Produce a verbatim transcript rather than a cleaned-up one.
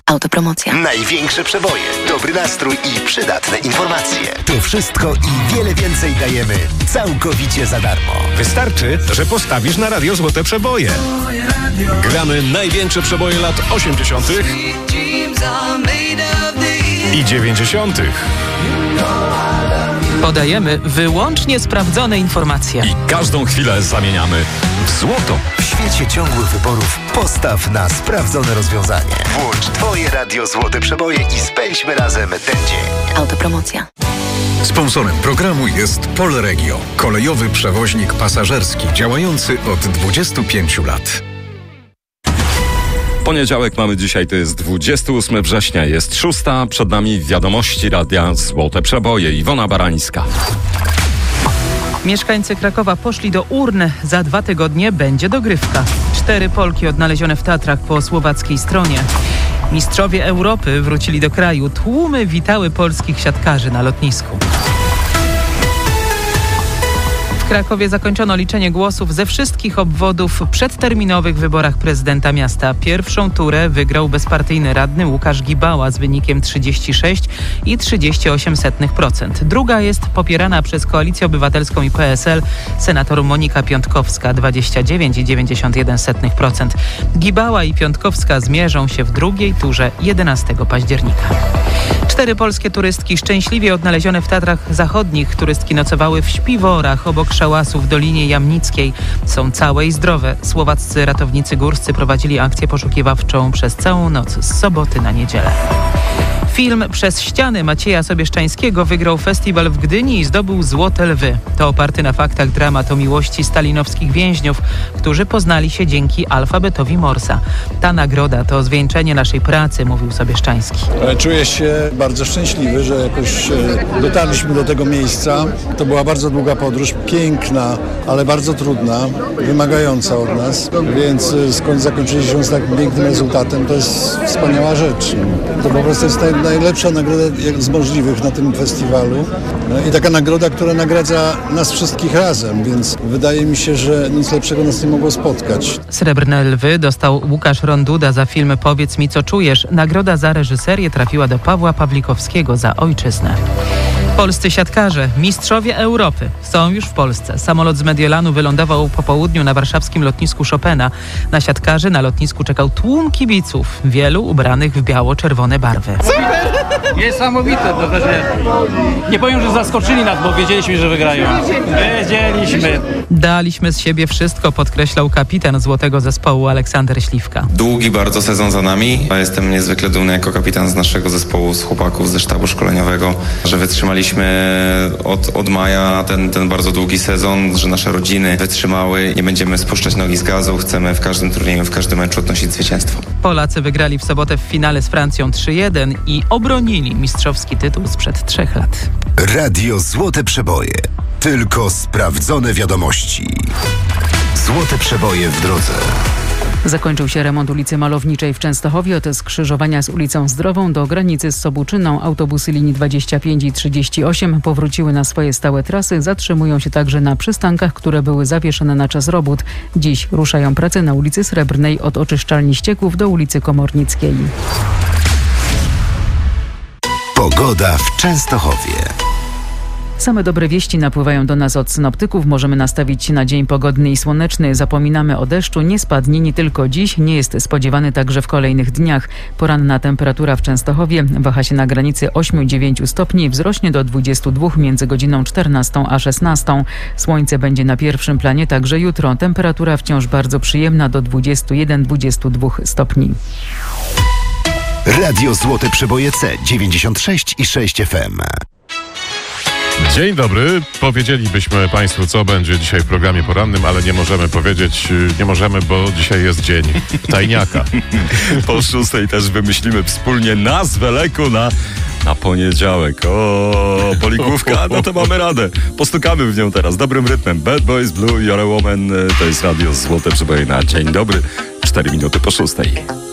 Autopromocja. Największe przeboje, dobry nastrój i przydatne informacje. To wszystko i wiele więcej dajemy całkowicie za darmo. Wystarczy, że postawisz na radio Złote Przeboje. Gramy największe przeboje lat osiemdziesiątych i dziewięćdziesiątych. Podajemy wyłącznie sprawdzone informacje. I każdą chwilę zamieniamy w złoto. W świecie ciągłych wyborów postaw na sprawdzone rozwiązanie. Włącz Twoje radio Złote Przeboje i spędźmy razem ten dzień. Autopromocja. Sponsorem programu jest Polregio, kolejowy przewoźnik pasażerski działający od dwudziestu pięciu lat. Poniedziałek mamy dzisiaj, to jest dwudziestego ósmego września, jest szósta. Przed nami wiadomości radia Złote Przeboje. Iwona Barańska. Mieszkańcy Krakowa poszli do urn. Za dwa tygodnie będzie dogrywka. Cztery Polki odnalezione w Tatrach po słowackiej stronie. Mistrzowie Europy wrócili do kraju. Tłumy witały polskich siatkarzy na lotnisku. W Krakowie zakończono liczenie głosów ze wszystkich obwodów w przedterminowych wyborach prezydenta miasta. Pierwszą turę wygrał bezpartyjny radny Łukasz Gibała z wynikiem trzydzieści sześć i trzydzieści osiem procent. Druga jest popierana przez Koalicję Obywatelską i P S L senator Monika Piątkowska dwadzieścia dziewięć i dziewięćdziesiąt jeden procent. Gibała i Piątkowska zmierzą się w drugiej turze jedenastego października. Cztery polskie turystki szczęśliwie odnalezione w Tatrach Zachodnich. Turystki nocowały w śpiworach obok szałasu w Dolinie Jamnickiej. Są całe i zdrowe. Słowaccy ratownicy górscy prowadzili akcję poszukiwawczą przez całą noc z soboty na niedzielę. Film Przez ściany Macieja Sobieszczańskiego wygrał festiwal w Gdyni i zdobył Złote Lwy. To oparty na faktach dramat o miłości stalinowskich więźniów, którzy poznali się dzięki alfabetowi Morsa. Ta nagroda to zwieńczenie naszej pracy, mówił Sobieszczański. Czuję się bardzo szczęśliwy, że jakoś dotarliśmy do tego miejsca. To była bardzo długa podróż, piękna, ale bardzo trudna, wymagająca od nas, więc skąd zakończyliśmy z tak pięknym rezultatem, to jest wspaniała rzecz. To po prostu jest naj, najlepsza nagroda z możliwych na tym festiwalu i taka nagroda, która nagradza nas wszystkich razem, więc wydaje mi się, że nic lepszego nas nie mogło spotkać. Srebrne Lwy dostał Łukasz Ronduda za film Powiedz mi, co czujesz. Nagroda za reżyserię trafiła do Pawła Pawlikowskiego za Ojczyznę. Polscy siatkarze, mistrzowie Europy, są już w Polsce. Samolot z Mediolanu wylądował po południu na warszawskim lotnisku Chopina. Na siatkarzy na lotnisku czekał tłum kibiców, wielu ubranych w biało-czerwone barwy. Super! Niesamowite to też nie. Nie powiem, że zaskoczyli nas, bo wiedzieliśmy, że wygrają. Wiedzieliśmy. Daliśmy z siebie wszystko, podkreślał kapitan złotego zespołu Aleksander Śliwka. Długi bardzo sezon za nami. Jestem niezwykle dumny jako kapitan z naszego zespołu, z chłopaków ze sztabu szkoleniowego, że wytrzymaliśmy od, od maja ten, ten bardzo długi sezon, że nasze rodziny wytrzymały. Nie będziemy spuszczać nogi z gazu. Chcemy w każdym turnieju, w każdym meczu odnosić zwycięstwo. Polacy wygrali w sobotę w finale z Francją trzy jeden i obronili mistrzowski tytuł sprzed trzech lat. Radio Złote Przeboje. Tylko sprawdzone wiadomości. Złote Przeboje w drodze. Zakończył się remont ulicy Malowniczej w Częstochowie od skrzyżowania z ulicą Zdrową do granicy z Sobuczyną. Autobusy linii dwadzieścia pięć i trzydzieści osiem powróciły na swoje stałe trasy. Zatrzymują się także na przystankach, które były zawieszone na czas robót. Dziś ruszają prace na ulicy Srebrnej od oczyszczalni ścieków do ulicy Komornickiej. Pogoda w Częstochowie. Same dobre wieści napływają do nas od synoptyków. Możemy nastawić się na dzień pogodny i słoneczny. Zapominamy o deszczu. Nie spadnie nie tylko dziś. Nie jest spodziewany także w kolejnych dniach. Poranna temperatura w Częstochowie waha się na granicy osiem do dziewięciu stopni. Wzrośnie do dwudziestu dwóch między godziną czternastą a szesnastą. Słońce będzie na pierwszym planie także jutro. Temperatura wciąż bardzo przyjemna do dwudziestu jeden do dwudziestu dwóch stopni. Radio Złote Przeboje C dziewięćdziesiąt sześć i sześć F M. Dzień dobry. Powiedzielibyśmy Państwu, co będzie dzisiaj w programie porannym, ale nie możemy powiedzieć, nie możemy, bo dzisiaj jest dzień tajniaka. Po szóstej też wymyślimy wspólnie nazwę leku na, na poniedziałek. O, poligłówka, no to mamy radę. Postukamy w nią teraz dobrym rytmem. Bad Boys Blue, You're a Woman, to jest Radio Złote Przeboje na dzień dobry. Cztery minuty po szóstej.